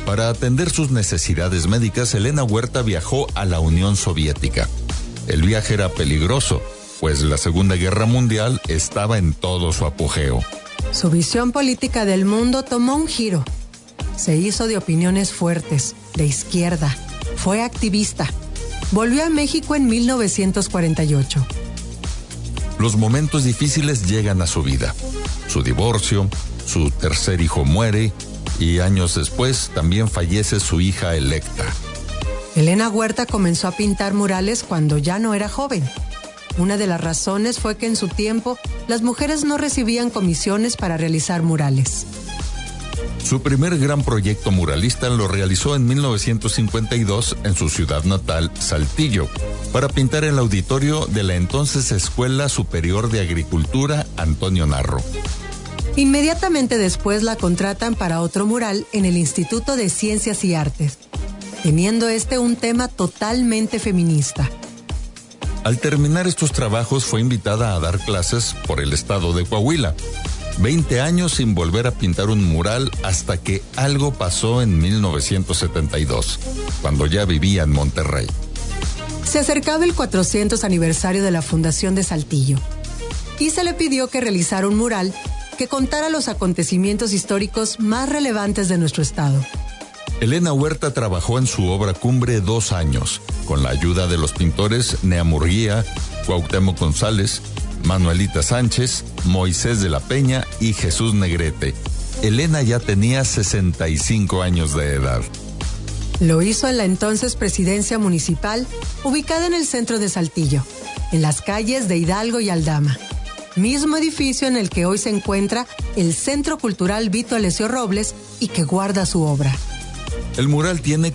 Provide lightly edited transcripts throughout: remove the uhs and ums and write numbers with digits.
Para atender sus necesidades médicas, Elena Huerta viajó a la Unión Soviética. El viaje era peligroso, pues la Segunda Guerra Mundial estaba en todo su apogeo. Su visión política del mundo tomó un giro. Se hizo de opiniones fuertes, de izquierda, fue activista. Volvió a México en 1948. Los momentos difíciles llegan a su vida. Su divorcio, su tercer hijo muere y años después también fallece su hija Electa. Elena Huerta comenzó a pintar murales cuando ya no era joven. Una de las razones fue que en su tiempo las mujeres no recibían comisiones para realizar murales. Su primer gran proyecto muralista lo realizó en 1952 en su ciudad natal, Saltillo, para pintar el auditorio de la entonces Escuela Superior de Agricultura Antonio Narro. Inmediatamente después la contratan para otro mural en el Instituto de Ciencias y Artes, teniendo un tema totalmente feminista. Al terminar estos trabajos fue invitada a dar clases por el estado de Coahuila. 20 años sin volver a pintar un mural hasta que algo pasó en 1972, cuando ya vivía en Monterrey. Se acercaba el 400 aniversario de la Fundación de Saltillo y se le pidió que realizara un mural que contara los acontecimientos históricos más relevantes de nuestro estado. Elena Huerta trabajó en su obra cumbre 2 años, con la ayuda de los pintores Nea Murguía, Cuauhtémoc González, Manuelita Sánchez, Moisés de la Peña y Jesús Negrete. Elena ya tenía 65 años de edad. Lo hizo en la entonces presidencia municipal, ubicada en el centro de Saltillo, en las calles de Hidalgo y Aldama, mismo edificio en el que hoy se encuentra el Centro Cultural Vito Alessio Robles y que guarda su obra. El mural tiene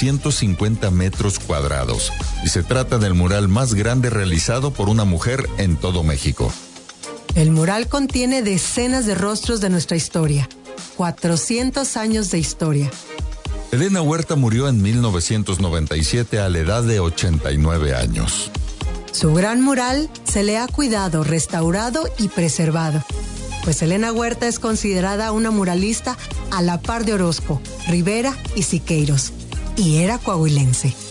450 metros cuadrados y se trata del mural más grande realizado por una mujer en todo México. El mural contiene decenas de rostros de nuestra historia, 400 años de historia. Elena Huerta murió en 1997 a la edad de 89 años. Su gran mural se le ha cuidado, restaurado y preservado, pues Elena Huerta es considerada una muralista a la par de Orozco, Rivera y Siqueiros, y era coahuilense.